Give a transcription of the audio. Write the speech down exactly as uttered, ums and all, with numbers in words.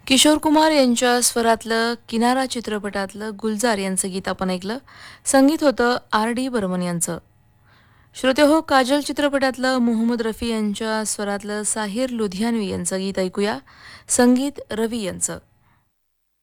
किशोर कुमार यांच्या स्वरातलं किनारा चित्रपटातलं गुलजार यांचं गीत आपण ऐकलं. संगीत होतं आर डी बर्मन यांचं. श्रोते हो, काजल चित्रपटातलं मोहम्मद रफी यांच्या स्वरातलं साहिर लुधियानवी यांचं गीत ऐकूया. संगीत रवी यांचं.